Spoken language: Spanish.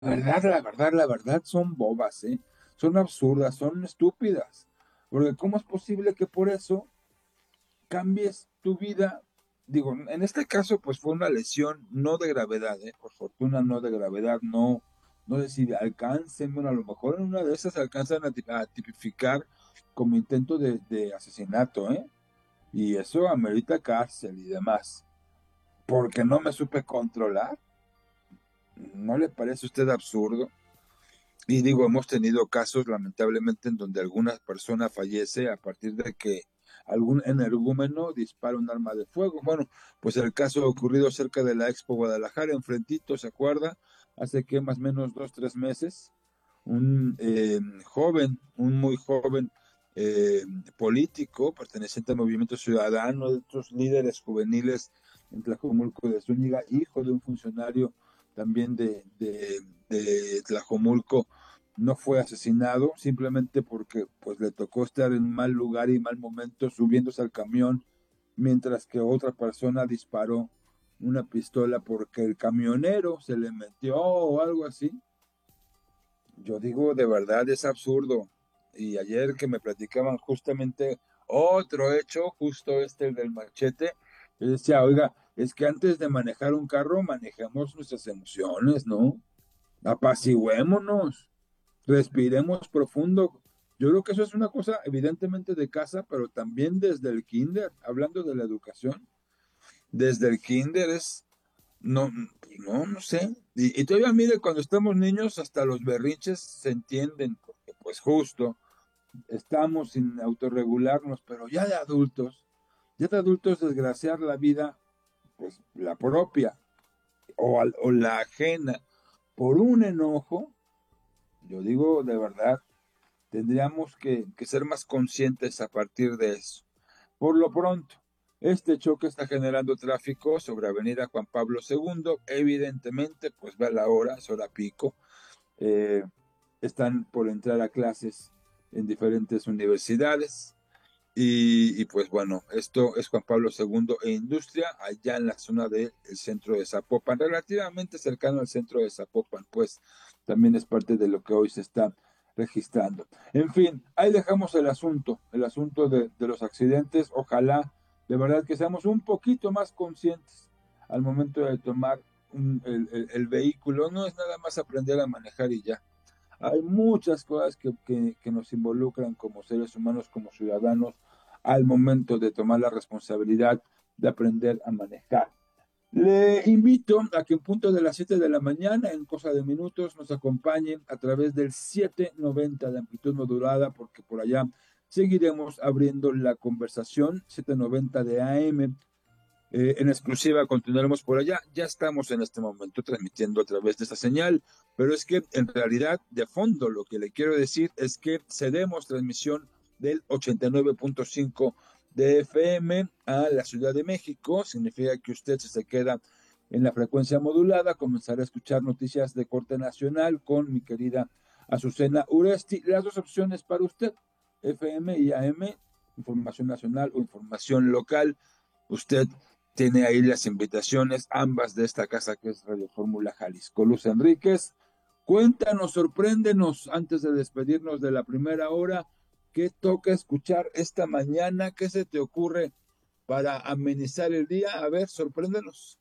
La verdad son bobas, ¿eh? Son absurdas, son estúpidas. Porque ¿cómo es posible que por eso cambies tu vida? Digo, en este caso, pues fue una lesión no de gravedad, ¿eh? Por fortuna no de gravedad, no, no sé si alcancen, bueno, a lo mejor en una de esas alcanzan a tipificar como intento de asesinato, ¿eh? Y eso amerita cárcel y demás. Porque no me supe controlar. ¿No le parece a usted absurdo? Y digo, hemos tenido casos lamentablemente en donde alguna persona fallece a partir de que algún energúmeno dispara un arma de fuego. Bueno, pues el caso ocurrido cerca de la Expo Guadalajara, enfrentito, ¿se acuerda? Hace que más o menos 2, 3 meses, un joven, un muy joven eh, político perteneciente al Movimiento Ciudadano, de otros líderes juveniles en Tlajomulco de Zúñiga, hijo de un funcionario también de Tlajomulco, no fue asesinado simplemente porque pues le tocó estar en mal lugar y mal momento subiéndose al camión mientras que otra persona disparó una pistola porque el camionero se le metió o algo así. Yo digo, de verdad es absurdo. Y ayer que me platicaban justamente otro hecho, justo el del machete, yo decía, oiga, es que antes de manejar un carro manejemos nuestras emociones, ¿no? Apaciguémonos, respiremos profundo. Yo creo que eso es una cosa evidentemente de casa, pero también desde el kinder, hablando de la educación, desde el kinder es, no, no sé. Y todavía mire, cuando estamos niños, hasta los berrinches se entienden, porque pues justo estamos sin autorregularnos, pero ya de adultos desgraciar la vida, pues la propia o la ajena, por un enojo, yo digo de verdad, tendríamos que ser más conscientes a partir de eso. Por lo pronto, este choque está generando tráfico sobre Avenida Juan Pablo II. Evidentemente, pues va la hora, es hora pico. Eh, Están por entrar a clases en diferentes universidades. Y pues bueno, esto es Juan Pablo II e Industria, allá en la zona del centro de Zapopan, relativamente cercano al centro de Zapopan, pues también es parte de lo que hoy se está registrando. En fin, ahí dejamos el asunto de los accidentes. Ojalá de verdad que seamos un poquito más conscientes al momento de tomar el vehículo. No es nada más aprender a manejar y ya. Hay muchas cosas que nos involucran como seres humanos, como ciudadanos, al momento de tomar la responsabilidad de aprender a manejar. Le invito a que en punto de las 7 de la mañana, en cosa de minutos, nos acompañen a través del 790 de amplitud modulada, porque por allá seguiremos abriendo la conversación, 790 de AM. En exclusiva continuaremos por allá. Ya estamos en este momento transmitiendo a través de esta señal, pero es que en realidad, de fondo, lo que le quiero decir es que cedemos transmisión del 89.5 de FM a la Ciudad de México. Significa que usted, si se queda en la frecuencia modulada, comenzará a escuchar noticias de corte nacional con mi querida Azucena Uresti. Las dos opciones para usted, FM y AM, información nacional o información local. Usted tiene ahí las invitaciones, ambas de esta casa que es Radio Fórmula Jalisco. Luz Enríquez, cuéntanos, sorpréndenos antes de despedirnos de la primera hora. ¿Qué toca escuchar esta mañana? ¿Qué se te ocurre para amenizar el día? A ver, sorpréndenos.